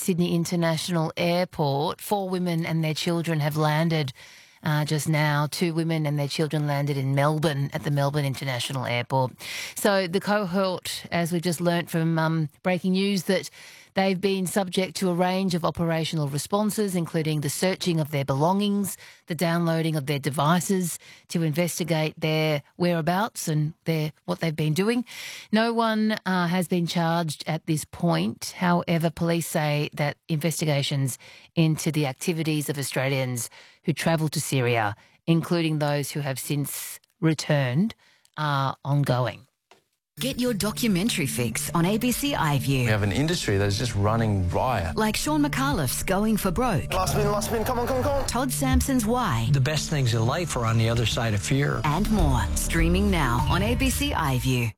Sydney International Airport. 4 women and their children have landed just now. 2 women and their children landed in Melbourne at the Melbourne International Airport. So the cohort, as we just learnt from breaking news, that they've been subject to a range of operational responses, including the searching of their belongings, the downloading of their devices to investigate their whereabouts and what they've been doing. No one has been charged at this point. However, police say that investigations into the activities of Australians who travel to Syria, including those who have since returned, are ongoing. Get your documentary fix on ABC iView. We have an industry that is just running riot. Like Sean McAuliffe's Going for Broke. Last spin, come on. Todd Sampson's Why. The best things in life are on the other side of fear. And more. Streaming now on ABC iView.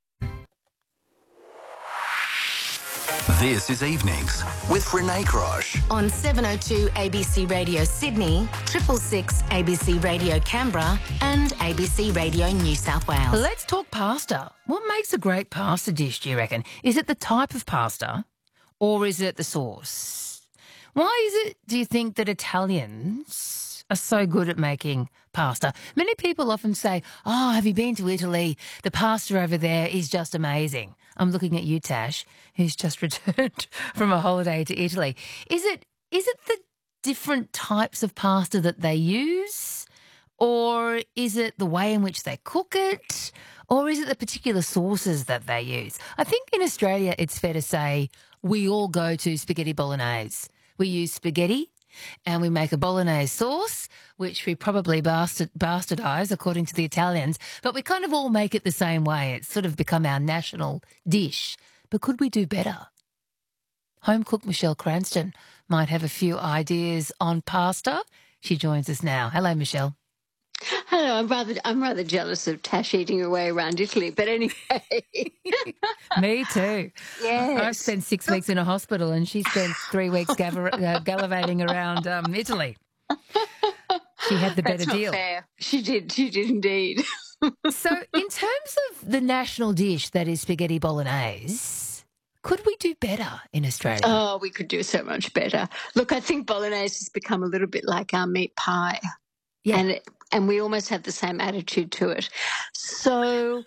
This is Evenings with Renee Grosh. On 702 ABC Radio Sydney, 666 ABC Radio Canberra and ABC Radio New South Wales. Let's talk pasta. What makes a great pasta dish, do you reckon? Is it the type of pasta or is it the sauce? Why is it, do you think, that Italians are so good at making pasta? Many people often say, oh, have you been to Italy? The pasta over there is just amazing. I'm looking at you, Tash, who's just returned from a holiday to Italy. Is it the different types of pasta that they use? Or is it the way in which they cook it? Or is it the particular sauces that they use? I think in Australia it's fair to say we all go to spaghetti bolognese. We use spaghetti and we make a bolognese sauce, which we probably bastardise according to the Italians, but we kind of all make it the same way. It's sort of become our national dish. But could we do better? Home cook Michelle Cranston might have a few ideas on pasta. She joins us now. Hello, Michelle. Hello, I'm rather jealous of Tash eating her way around Italy, but anyway. Me too. Yes. I spent 6 weeks in a hospital and she spent 3 weeks gallivanting around Italy. She had the better deal. That's not fair. She did indeed. So in terms of the national dish that is spaghetti bolognese, could we do better in Australia? Oh, we could do so much better. Look, I think bolognese has become a little bit like our meat pie. Yeah. And we almost have the same attitude to it. So,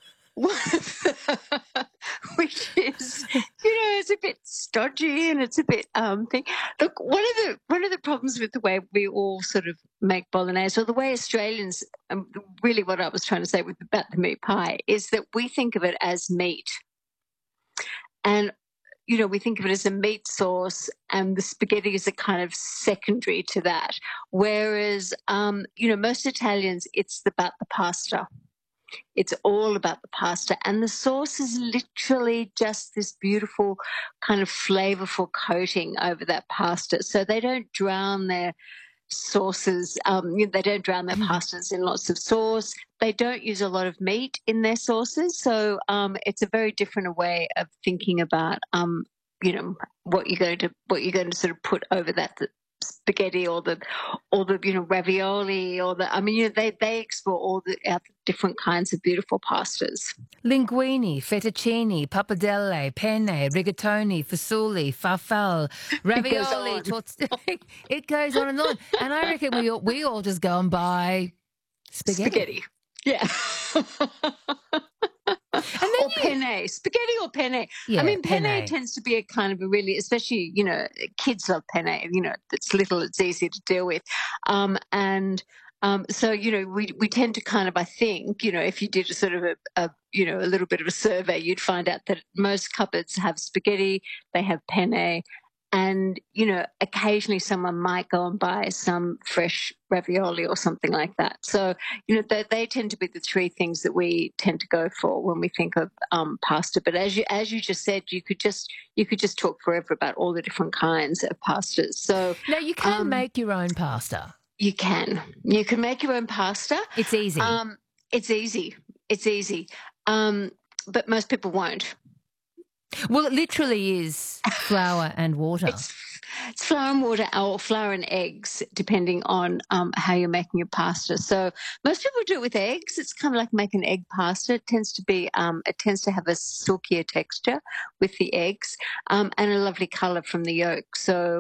which is, it's a bit stodgy and it's a bit thing. Look, one of the problems with the way we all sort of make bolognese, or the way Australians, really what I was trying to say about the meat pie, is that we think of it as meat. And we think of it as a meat sauce and the spaghetti is a kind of secondary to that. Whereas, most Italians, it's about the pasta. It's all about the pasta. And the sauce is literally just this beautiful kind of flavorful coating over that pasta. So they don't drown their sauces. They don't drown their pastas in lots of sauce. They don't use a lot of meat in their sauces. So it's a very different way of thinking about, what you're going to sort of put over that spaghetti or the ravioli they explore all the different kinds of beautiful pastas. Linguine, fettuccine, pappardelle, penne, rigatoni, fasoli, farfalle, ravioli. It goes on and on. And I reckon we all just go and buy spaghetti. Yeah. And then penne, spaghetti or penne. Yeah, penne tends to be a kind of a really, especially, kids love penne, it's little, it's easy to deal with. So, we tend to kind of, I think, if you did a sort of a little bit of a survey, you'd find out that most cupboards have spaghetti, they have penne, and, occasionally someone might go and buy some fresh ravioli or something like that. So, they tend to be the 3 things that we tend to go for when we think of pasta. But as you just said, you could just talk forever about all the different kinds of pastas. So now you can make your own pasta. You can make your own pasta. It's easy. It's easy. But most people won't. Well, it literally is flour and water. It's flour and water or flour and eggs, depending on how you're making your pasta. So most people do it with eggs. It's kind of like making egg pasta. It tends to have a silkier texture with the eggs and a lovely colour from the yolk. So